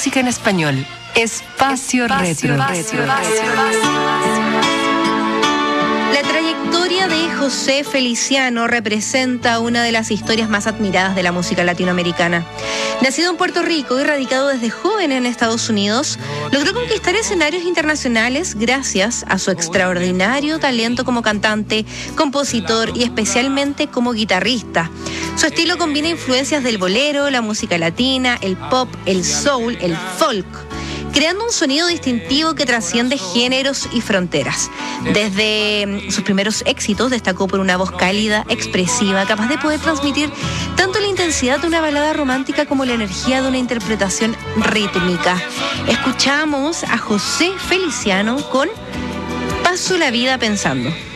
música en español. Espacio Retro. La trayectoria de José Feliciano representa una de las historias más admiradas de la música latinoamericana. Nacido en Puerto Rico y radicado desde joven en Estados Unidos, logró conquistar escenarios internacionales gracias a su extraordinario talento como cantante, compositor y especialmente como guitarrista. Su estilo combina influencias del bolero, la música latina, el pop, el soul, el folk, creando un sonido distintivo que trasciende géneros y fronteras. Desde sus primeros éxitos destacó por una voz cálida, expresiva, capaz de poder transmitir tanto la intensidad de una balada romántica como la energía de una interpretación rítmica. Escuchamos a José Feliciano con Paso la vida pensando.